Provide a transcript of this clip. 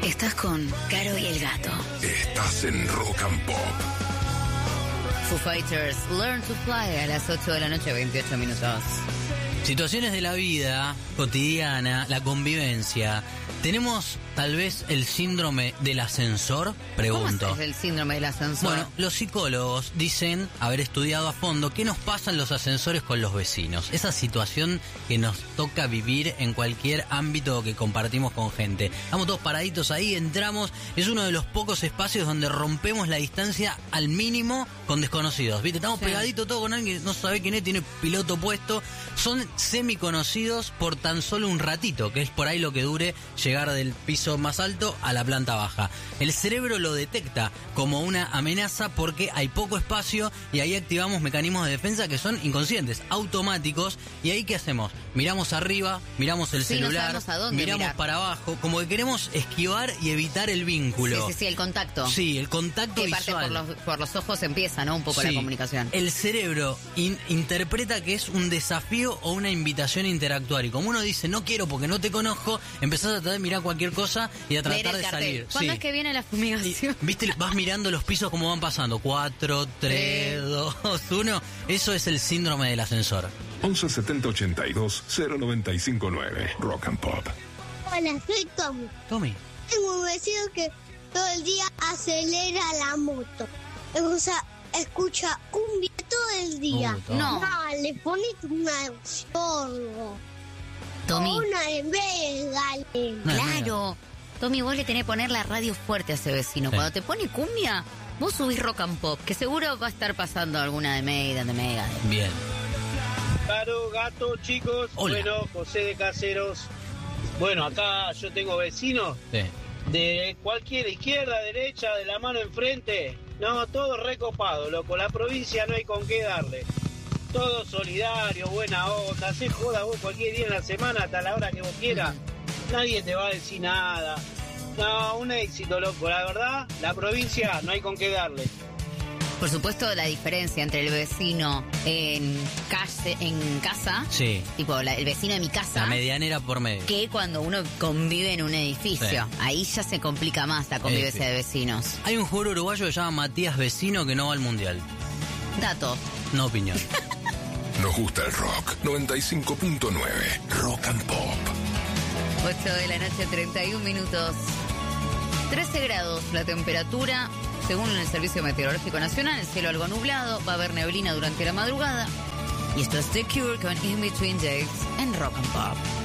Estás con Caro y el Gato. Estás en Rock and Pop. Foo Fighters, Learn to Fly a las 8 de la noche, 28 minutos. Situaciones de la vida cotidiana, la convivencia. ¿Tenemos tal vez el síndrome del ascensor? Pregunto. ¿Cómo es el síndrome del ascensor? Bueno, los psicólogos dicen haber estudiado a fondo qué nos pasa en los ascensores con los vecinos. Esa situación que nos toca vivir en cualquier ámbito que compartimos con gente. Estamos todos paraditos ahí, entramos. Es uno de los pocos espacios donde rompemos la distancia al mínimo con desconocidos. ¿Viste? Estamos pegaditos todos con alguien que no sabe quién es, tiene piloto puesto. Son semiconocidos por tan solo un ratito, que es por ahí lo que dure llegar del piso más alto a la planta baja. El cerebro lo detecta como una amenaza porque hay poco espacio y ahí activamos mecanismos de defensa que son inconscientes, automáticos. ¿Y ahí qué hacemos? Miramos arriba, miramos el celular, no sabemos a dónde miramos mirar. para abajo, como que queremos esquivar y evitar el vínculo. Sí, el contacto. Sí, el contacto que parte visual. por los ojos empieza, ¿no? Un poco la comunicación. El cerebro interpreta que es un desafío o una invitación a interactuar. Y como uno dice, no quiero porque no te conozco, empezás a tratar de mirar cualquier cosa y a tratar de salir. ¿Cuándo es que viene la fumigación? ¿Viste? Vas mirando los pisos como van pasando. 4, 3, 2, 1. Eso es el síndrome del ascensor. 11 70 82 095 9. Rock and Pop. Hola, soy Tommy. Tommy. Tengo un vecino que todo el día acelera la moto. O sea, escucha cumbia todo el día. No. Le pones una zorro. Tommy. Una de dale. Claro. Tommy, vos le tenés que poner la radio fuerte a ese vecino. Sí. Cuando te pone cumbia, vos subís Rock and Pop, que seguro va a estar pasando alguna de Maiden, Bien. Caro, Gato, chicos. Hola. Bueno, José de Caseros. Bueno, acá yo tengo vecinos Sí. de cualquier izquierda, derecha, de la mano enfrente. No, todo recopado, loco. La provincia no hay con qué darle. Todo solidario, buena onda. Hacé joda vos cualquier día en la semana hasta la hora que vos quieras. Nadie te va a decir nada. No, un éxito, loco. La verdad, la provincia no hay con qué darle. Por supuesto, la diferencia entre el vecino en casa, Sí. tipo el vecino de mi casa, La medianera por medio. que cuando uno convive en un edificio. Sí. Ahí ya se complica más la convivencia de vecinos. Hay un jugador uruguayo que se llama Matías Vecino que no va al mundial. Dato. No opinión. Nos gusta el rock. 95.9. Rock and Pop. 8 de la noche, 31 minutos. 13 grados la temperatura. Según el Servicio Meteorológico Nacional, el cielo algo nublado, va a haber neblina durante la madrugada. Y esto es The Cure con In Between Days en Rock and Pop.